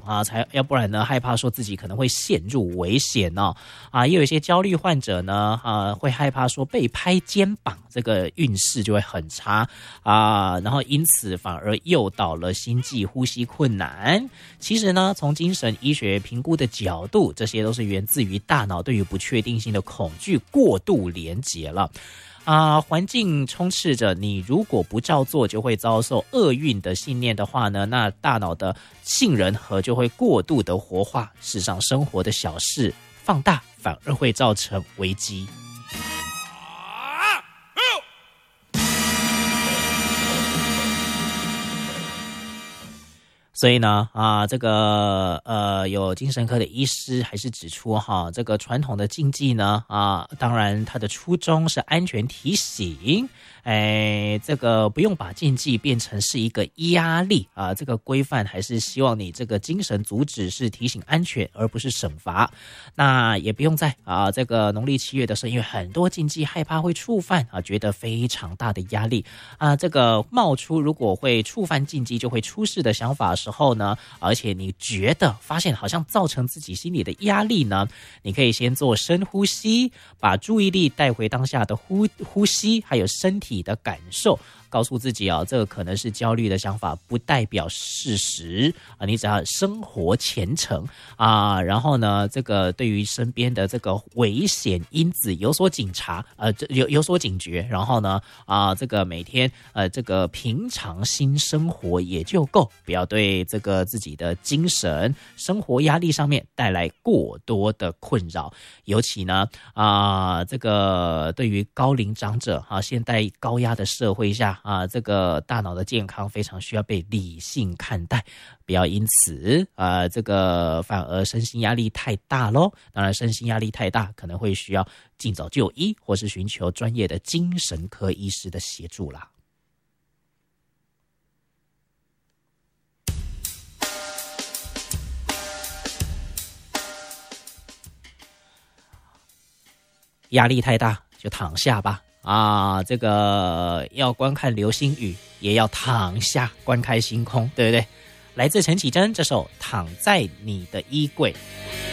啊，要不然呢害怕说自己可能会陷入危险哦啊，也有一些焦虑患者呢会害怕说被拍肩膀，这个运势就会很差啊，然后因此反而诱导了心悸、呼吸困难。其实呢，从精神医学评估的角度，这些都是源自于大脑对于不确定性的恐惧过度连结了。环境充斥着你如果不照做就会遭受厄运的信念的话呢，那大脑的杏仁核就会过度的活化，事实上生活的小事放大反而会造成危机。所以呢，这个有精神科的医师还是指出哈，这个传统的禁忌呢，当然它的初衷是安全提醒，这个不用把禁忌变成是一个压力啊，这个规范还是希望你这个精神主旨是提醒安全，而不是惩罚。那也不用在这个农历7月的时候，因为很多禁忌害怕会触犯觉得非常大的压力这个冒出如果会触犯禁忌就会出事的想法时候呢，而且你觉得发现好像造成自己心里的压力呢，你可以先做深呼吸，把注意力带回当下的呼吸，还有身体的感受，告诉自己这个可能是焦虑的想法，不代表事实你只要生活虔诚然后呢，这个对于身边的这个危险因子有所警察有所警觉，然后呢这个每天这个平常心生活也就够，不要对这个自己的精神生活压力上面带来过多的困扰。尤其呢这个对于高龄长者现代高压的社会下这个大脑的健康非常需要被理性看待，不要因此这个反而身心压力太大咯。当然身心压力太大可能会需要尽早就医，或是寻求专业的精神科医师的协助啦。压力太大就躺下吧这个要观看流星雨也要躺下观看星空，对不对？来自陈绮贞这首《躺在你的衣柜》。